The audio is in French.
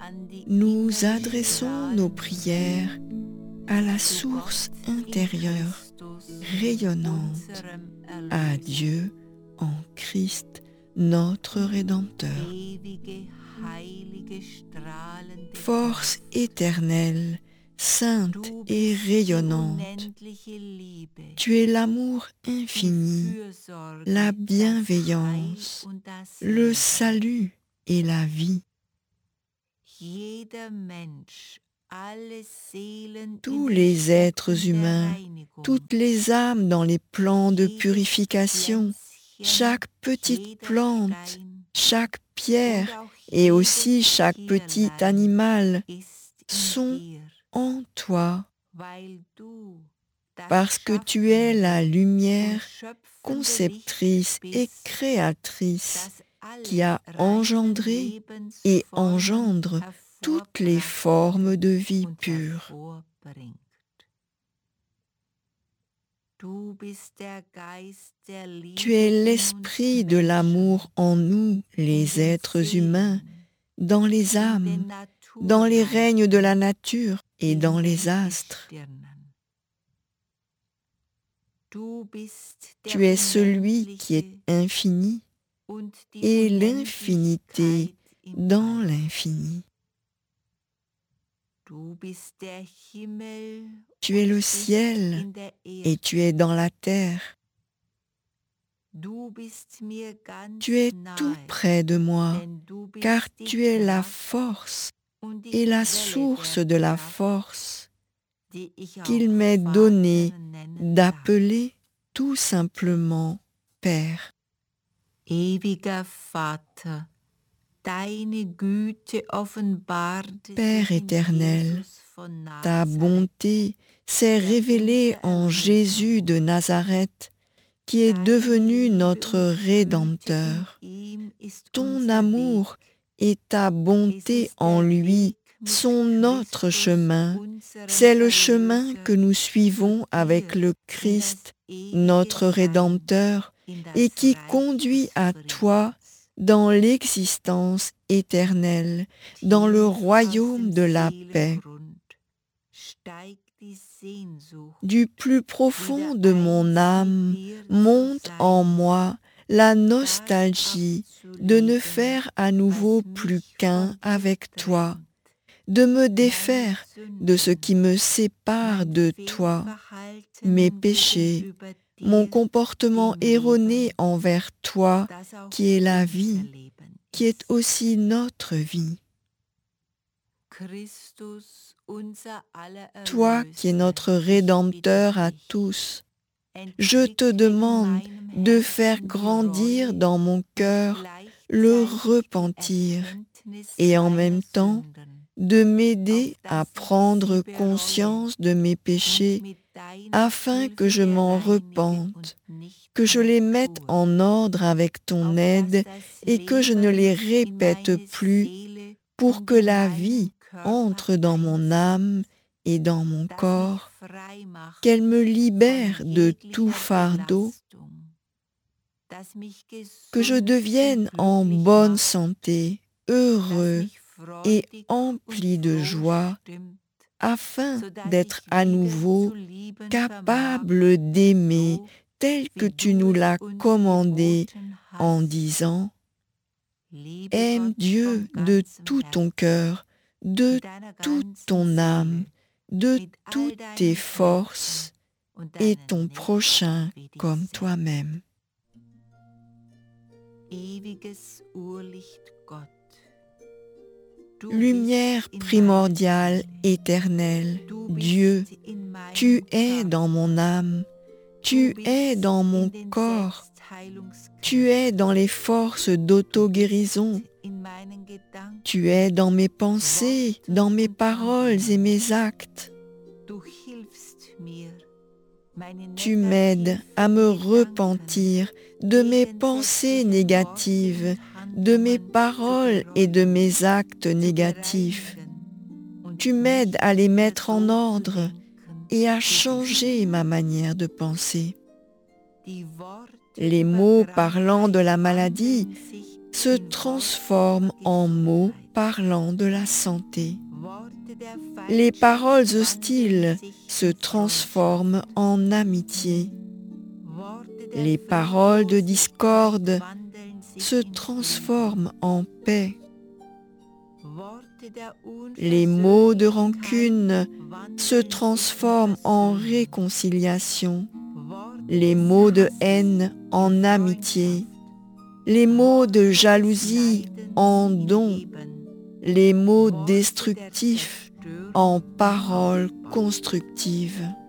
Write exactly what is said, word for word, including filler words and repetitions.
nous adressons nos prières à la source intérieure rayonnante, à Dieu en Christ, notre Rédempteur. Force éternelle, sainte et rayonnante, tu es l'amour infini, la bienveillance, le salut et la vie. Tous les êtres humains, toutes les âmes dans les plans de purification, chaque petite plante, chaque pierre et aussi chaque petit animal sont en toi, parce que tu es la lumière conceptrice et créatrice qui a engendré et engendre toutes les formes de vie pure. Tu es l'esprit de l'amour en nous, les êtres humains, dans les âmes, dans les règnes de la nature et dans les astres. Tu es celui qui est infini et l'infinité dans l'infini. Tu es le ciel et tu es dans la terre. Tu es tout près de moi, car tu es la force et la source de la force qu'il m'est donné d'appeler tout simplement Père. Père éternel, ta bonté s'est révélée en Jésus de Nazareth, qui est devenu notre Rédempteur. Ton amour et ta bonté en lui sont notre chemin. C'est le chemin que nous suivons avec le Christ, notre Rédempteur, et qui conduit à toi dans l'existence éternelle, dans le royaume de la paix. Du plus profond de mon âme monte en moi la nostalgie de ne faire à nouveau plus qu'un avec toi, de me défaire de ce qui me sépare de toi, mes péchés, mon comportement erroné envers toi, qui est la vie, qui est aussi notre vie. Toi qui es notre Rédempteur à tous, je te demande de faire grandir dans mon cœur le repentir et en même temps de m'aider à prendre conscience de mes péchés afin que je m'en repente, que je les mette en ordre avec ton aide et que je ne les répète plus pour que la vie entre dans mon âme et dans mon corps, qu'elle me libère de tout fardeau, que je devienne en bonne santé, heureux et empli de joie, afin d'être à nouveau capable d'aimer tel que tu nous l'as commandé en disant « Aime Dieu de tout ton cœur, de toute ton âme, de toutes tes forces et ton prochain comme toi-même. » Lumière primordiale, éternelle, Dieu, tu es dans mon âme, tu es dans mon corps, tu es dans les forces d'auto-guérison, tu es dans mes pensées, dans mes paroles et mes actes. Tu m'aides à me repentir de mes pensées négatives, de mes paroles et de mes actes négatifs. Tu m'aides à les mettre en ordre et à changer ma manière de penser. Les mots parlant de la maladie se transforment en mots parlant de la santé. Les paroles hostiles se transforment en amitié. Les paroles de discorde se transforment en paix. Les mots de rancune se transforment en réconciliation. Les mots de haine en amitié. Les mots de jalousie en don. Les mots destructifs en paroles constructives.